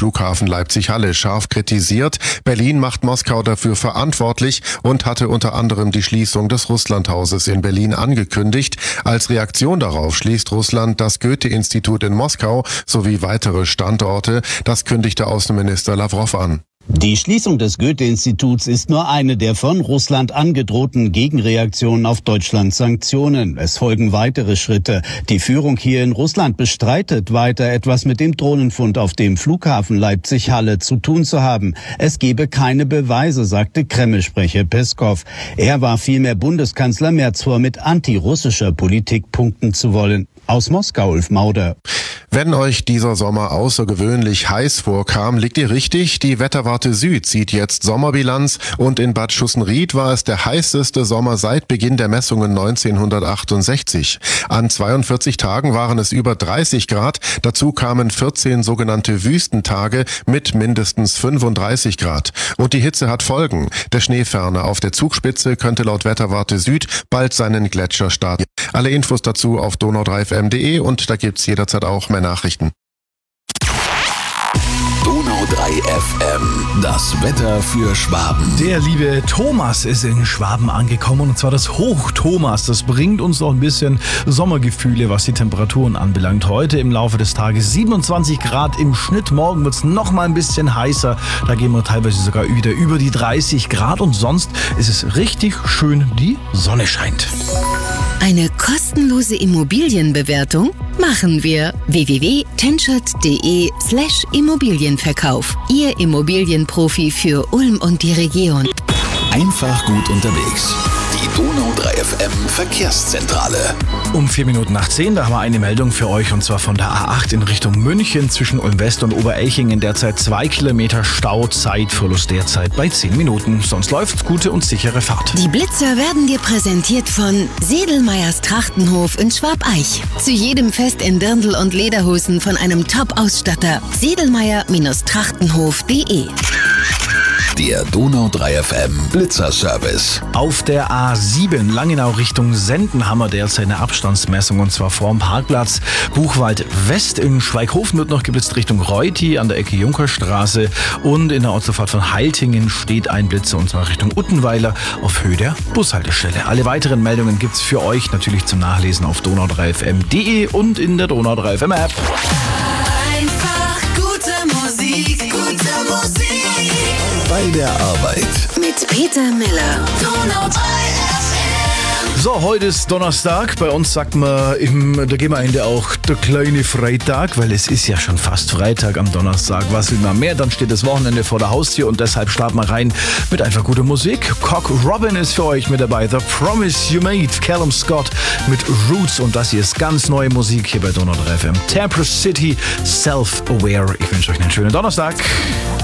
Flughafen Leipzig-Halle scharf kritisiert. Berlin macht Moskau dafür verantwortlich und hatte unter anderem die Schließung des Russlandhauses in Berlin angekündigt. Als Reaktion darauf schließt Russland das Goethe-Institut in Moskau sowie weitere Standorte. Das kündigte Außenminister Lavrov an. Die Schließung des Goethe-Instituts ist nur eine der von Russland angedrohten Gegenreaktionen auf Deutschlands Sanktionen. Es folgen weitere Schritte. Die Führung hier in Russland bestreitet weiter, etwas mit dem Drohnenfund auf dem Flughafen Leipzig-Halle zu tun zu haben. Es gebe keine Beweise, sagte Kreml-Sprecher Peskov. Er warf vielmehr Bundeskanzler Merz vor, mit antirussischer Politik punkten zu wollen. Aus Moskau, Ulf Mauder. Wenn euch dieser Sommer außergewöhnlich heiß vorkam, liegt ihr richtig. Die Wetterwarte Süd zieht jetzt Sommerbilanz und in Bad Schussenried war es der heißeste Sommer seit Beginn der Messungen 1968. An 42 Tagen waren es über 30 Grad. Dazu kamen 14 sogenannte Wüstentage mit mindestens 35 Grad. Und die Hitze hat Folgen. Der Schneeferner auf der Zugspitze könnte laut Wetterwarte Süd bald seinen Gletscher starten. Alle Infos dazu auf donau3fm.de und da gibt's jederzeit auch mehr Nachrichten. Donau 3 FM, das Wetter für Schwaben. Der liebe Thomas ist in Schwaben angekommen und zwar das Hoch-Thomas. Das bringt uns noch ein bisschen Sommergefühle, was die Temperaturen anbelangt. Heute im Laufe des Tages 27 Grad im Schnitt. Morgen wird es noch mal ein bisschen heißer. Da gehen wir teilweise sogar wieder über die 30 Grad und sonst ist es richtig schön, die Sonne scheint. Eine kostenlose Immobilienbewertung machen wir. www.tenschert.de/Immobilienverkauf. Ihr Immobilienprofi für Ulm und die Region. Einfach gut unterwegs. Die Donau 3 FM Verkehrszentrale. Um 4 Minuten nach 10, da haben wir eine Meldung für euch und zwar von der A8 in Richtung München zwischen Ulm West und Oberelchingen. Derzeit 2 Kilometer Stau, Zeitverlust derzeit bei 10 Minuten. Sonst läuft's, gute und sichere Fahrt. Die Blitzer werden dir präsentiert von Sedelmeyers Trachtenhof in Schwabeich. Zu jedem Fest in Dirndl und Lederhosen von einem Top-Ausstatter. Sedelmeyer-Trachtenhof.de. Der Donau 3 FM Blitzerservice. Auf der A7 Langenau Richtung Senden haben wir derzeit eine Abstandsmessung und zwar vorm Parkplatz Buchwald West. In Schweighofen wird noch geblitzt Richtung Reuthi an der Ecke Junkerstraße und in der Ortsfahrt von Heiltingen steht ein Blitzer und zwar Richtung Uttenweiler auf Höhe der Bushaltestelle. Alle weiteren Meldungen gibt's für euch natürlich zum Nachlesen auf donau3fm.de und in der Donau 3 FM App. Einfach gute Musik, gute Musik. Bei der Arbeit. Mit Peter Miller. Donau 3 FM. So, heute ist Donnerstag. Bei uns sagt man im der Gemeinde auch der kleine Freitag, weil es ist ja schon fast Freitag am Donnerstag. Was will man mehr? Dann steht das Wochenende vor der Haustür und deshalb starten wir rein mit einfach guter Musik. Cock Robin ist für euch mit dabei. The Promise You Made. Callum Scott mit Roots und das hier ist ganz neue Musik hier bei Donau 3 FM. Temperance City, Self-Aware. Ich wünsche euch einen schönen Donnerstag.